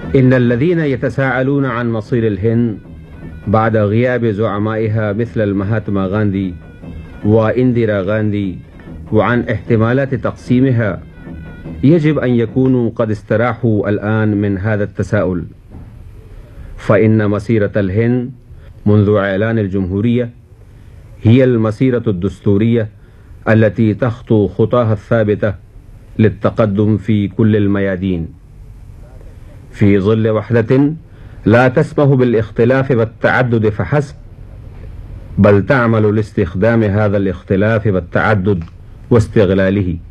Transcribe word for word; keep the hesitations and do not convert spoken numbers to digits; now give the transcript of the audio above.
إن الذين يتساءلون عن مصير الهند بعد غياب زعمائها مثل المهاتما غاندي وانديرا غاندي وعن احتمالات تقسيمها يجب أن يكونوا قد استراحوا الآن من هذا التساؤل، فإن مسيرة الهند منذ إعلان الجمهورية هي المسيرة الدستورية التي تخطو خطاها الثابتة للتقدم في كل الميادين، في ظل وحدة لا تسمح بالاختلاف والتعدد فحسب، بل تعمل لاستخدام هذا الاختلاف والتعدد واستغلاله.